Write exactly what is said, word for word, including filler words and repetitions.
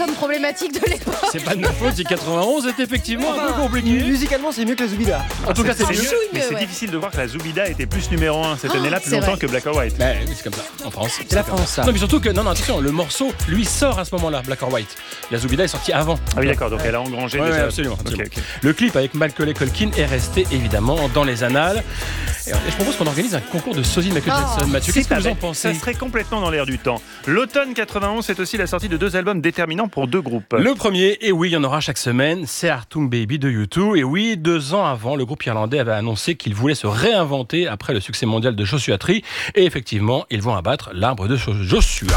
personnes problématiques de l'époque. C'est pas de ma faute si quatre-vingt-onze est effectivement Enfin, un peu compliqué. Musicalement, c'est mieux que la Zoubida. En tout cas, c'est Ah, mieux. chouille, Mais mieux, c'est ouais. difficile de voir que la Zoubida était plus numéro un cette Oh, année-là, plus c'est longtemps vrai. que Black or White. Bah oui, c'est comme ça, en France. C'est la comme France, ça. ça. Non, mais surtout que, non, non, attention, le morceau, lui, sort à ce moment-là, Black or White. La Zoubida est sortie avant. Ah oui, d'accord, donc elle a engrangé Ouais, déjà. ouais, absolument. Ok, absolument. ok. Le clip avec Macaulay Culkin est resté évidemment dans les annales. Et je propose qu'on organise un concours de sosie de Michael Oh, Jackson. Mathieu, qu'est-ce que vous en avec- pensez? Ça serait complètement dans l'air du temps. L'automne quatre-vingt-onze, c'est aussi la sortie de deux albums déterminants pour deux groupes. Le premier, et oui, il y en aura chaque semaine, c'est Artum Baby de U deux. Et oui, deux ans avant, le groupe irlandais avait annoncé qu'il voulait se réinventer après le succès mondial de Joshua Tree. Et effectivement, ils vont abattre l'arbre de Joshua.